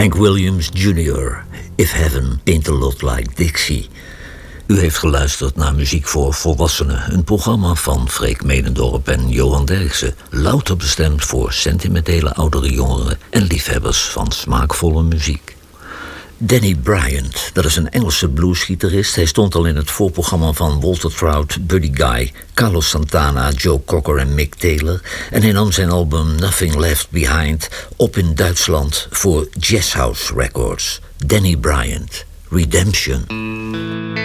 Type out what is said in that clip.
Hank Williams Jr., If Heaven Ain't a Lot Like Dixie. U heeft geluisterd naar Muziek voor Volwassenen, een programma van Freek Medendorp en Johan Derksen. Louter bestemd voor sentimentele oudere jongeren en liefhebbers van smaakvolle muziek. Danny Bryant, dat is een Engelse bluesgitarist. Hij stond al in het voorprogramma van Walter Trout, Buddy Guy, Carlos Santana, Joe Cocker en Mick Taylor. En hij nam zijn album Nothing Left Behind op in Duitsland voor Jazzhouse Records. Danny Bryant, Redemption.